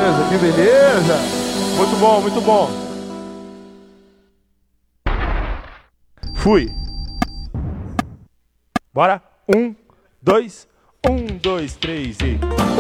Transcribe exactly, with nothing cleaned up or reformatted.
beleza, que beleza. Muito bom, muito bom. Fui. Bora. Um, dois, um, dois, três e...